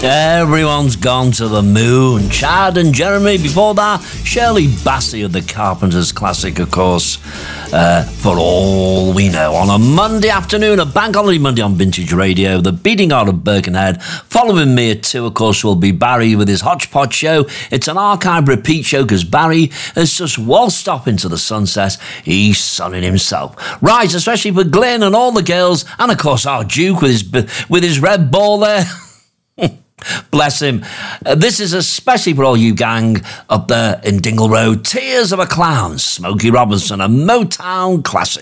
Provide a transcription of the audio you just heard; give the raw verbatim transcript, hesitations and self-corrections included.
Everyone's gone to the moon. Chad and Jeremy. Before that, Shirley Bassey of the Carpenters classic, of course. Uh, for all we know, on a Monday afternoon, a bank holiday Monday on Vintage Radio, the beating heart of Birkenhead. Following me at two, of course, will be Barry with his Hodgepodge show. It's an archive repeat show because Barry has just waltzed off into the sunset. He's sunning himself. Right, especially for Glenn and all the girls, and of course our Duke with his with his red ball there. Bless him. Uh, this is especially for all you gang up there in Dingle Road. Tears of a Clown, Smokey Robinson, a Motown classic.